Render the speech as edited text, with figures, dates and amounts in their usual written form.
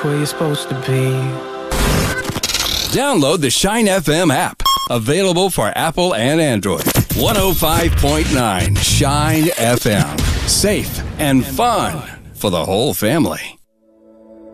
where you're supposed to be. Download the Shine FM app. Available for Apple and Android. 105.9 Shine FM. Safe and fun for the whole family.